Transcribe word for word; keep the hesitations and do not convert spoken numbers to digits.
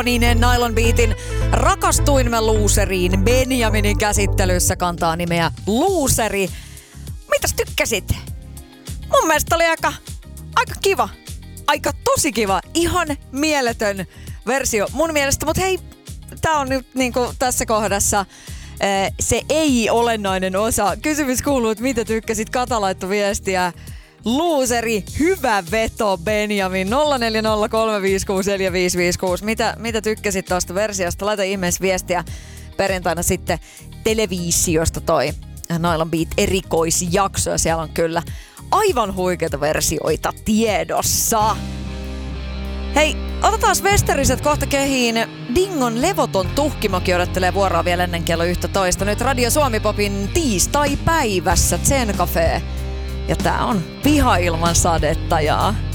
ikoninen Nylon Beatin Rakastuin mä luuseriin Benjaminin käsittelyssä kantaa nimeä Luuseri. Mitäs tykkäsit? Mun mielestä oli aika, aika kiva. Aika tosi kiva. Ihan mieletön versio mun mielestä. Mut hei, tää on nyt niinku tässä kohdassa se ei-olennainen osa. Kysymys kuuluu, että mitä tykkäsit? Kata laittoi viestiä. Luuseri, hyvä veto Benjamin. nolla neljä nolla kolme viisi kuusi neljä viisi viisi kuusi. Mitä, mitä tykkäsit tuosta versiosta? Laita ihmeessä viestiä perjantaina sitten televisiosta toi Nylon Beat erikoisjakso. Ja siellä on kyllä aivan huikeita versioita tiedossa. Hei, otetaan Westeriset kohta kehiin. Dingon levoton tuhkimoki odottelee vuoroa vielä ennen kello yksitoista. Nyt Radio Suomi-popin tiistai-päivässä Zen Cafe. Ja tää on Piha ilman sadetta ja